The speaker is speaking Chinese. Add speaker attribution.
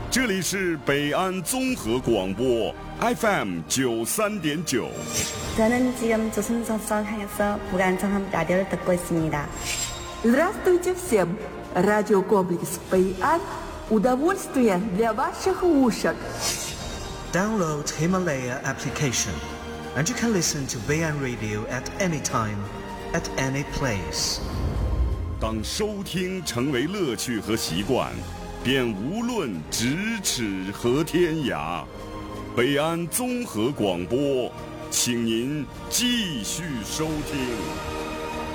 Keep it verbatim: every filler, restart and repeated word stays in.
Speaker 1: 这里是北安综合广播 F M 九三点九。
Speaker 2: 저는 지금 조선소속 향해서 북한성함 라디오를 듣고 있습니다.
Speaker 3: Здравствуйте всем! Радиокомплекс «Бэйан» – удовольствие для ваших ушек.
Speaker 4: Download Himalaya application, and you can listen to Baian Radio at any time, at any place.
Speaker 1: 当收听成为乐趣和习惯，便无论咫尺和天涯。北安综合广播，请您继续收听。